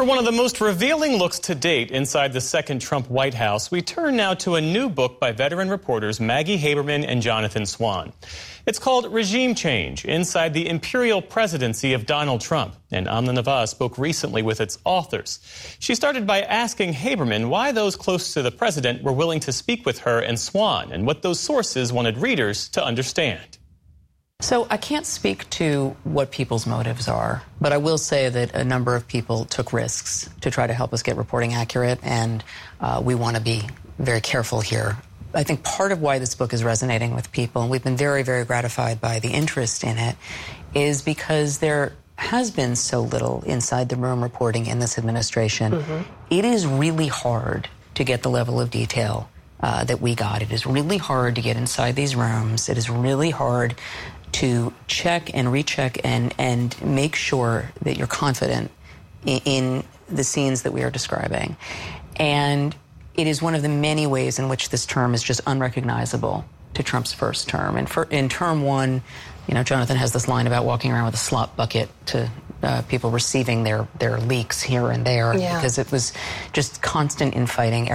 For one of the most revealing looks to date inside the second Trump White House, we turn now to a new book by veteran reporters Maggie Haberman and Jonathan Swan. It's called Regime Change, Inside the Imperial Presidency of Donald Trump. And Amna Nawaz spoke recently with its authors. She started by asking Haberman why those close to the president were willing to speak with her and Swan, and what those sources wanted readers to understand. So I can't speak to what people's motives are, but I will say that a number of people took risks to try to help us get reporting accurate, and we want to be very careful here. I think part of why this book is resonating with people, and we've been very, very gratified by the interest in it, is because there has been so little inside the room reporting in this administration. It is really hard to get the level of detail that we got. It is really hard to get inside these rooms. It is really hard to check and recheck and make sure that you're confident in the scenes that we are describing. And it is one of the many ways in which this term is just unrecognizable to Trump's first term. And in term one, you know, Jonathan has this line about walking around with a slop bucket to people receiving their leaks here and there, because it was just constant infighting.